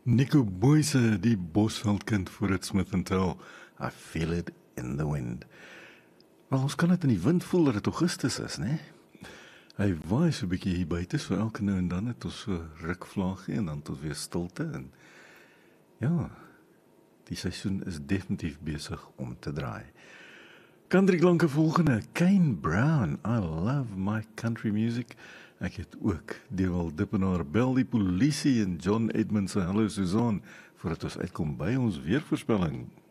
Nico Boyce, die Bosveldkind voor het Smith & Tell. I feel it in the wind. Wel, ons kan het in die wind voel dat het Augustus is, né? Hy waai so 'n bietjie hier buite, so elke nou en dan het ons so rukvlaagie en dan tot weer stilte en ja, die seisoen is definitief besig om te draai. Country klanke volgende, Kane Brown, I love my country music. Ek het ook Dewald Dippenaar, Bel die Polisie en John Edmonds se Hallo Suzanne, voordat ons uitkom by ons weervoorspelling.